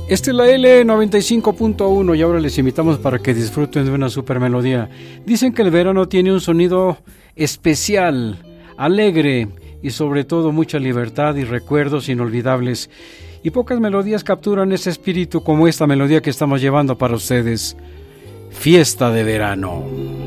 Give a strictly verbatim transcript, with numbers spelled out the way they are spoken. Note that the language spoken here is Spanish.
Esta es la L noventa y cinco punto uno y ahora les invitamos para que disfruten de una super melodía. Dicen que el verano tiene un sonido especial, alegre y sobre todo mucha libertad y recuerdos inolvidables. Y pocas melodías capturan ese espíritu como esta melodía que estamos llevando para ustedes. Fiesta de verano.